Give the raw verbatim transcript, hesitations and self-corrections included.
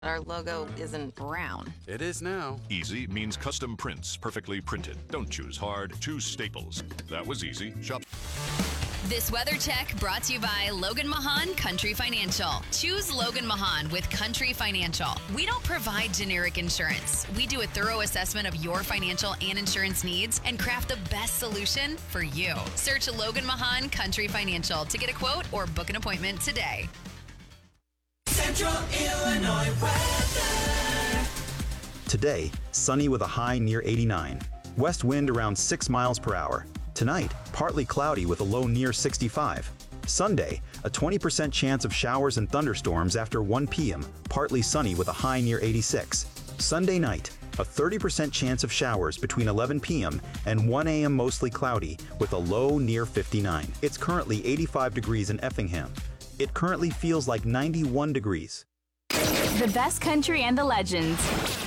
Our logo isn't brown. It is now. Easy means custom prints, perfectly printed. Don't choose hard, choose Staples. That was easy. Shop. This weather check brought to you by Logan Mahan Country Financial. Choose Logan Mahan with Country Financial. We don't provide generic insurance. We do a thorough assessment of your financial and insurance needs and craft the best solution for you. Search Logan Mahan Country Financial to get a quote or book an appointment today. Central Illinois weather. Today, sunny with a high near eighty-nine. West wind around six miles per hour. Tonight, partly cloudy with a low near sixty-five. Sunday, a twenty percent chance of showers and thunderstorms after one p m, partly sunny with a high near eighty-six. Sunday night, a thirty percent chance of showers between eleven p m and one a m mostly cloudy with a low near fifty-nine. It's currently eighty-five degrees in Effingham. It currently feels like ninety-one degrees. The best country and the legends.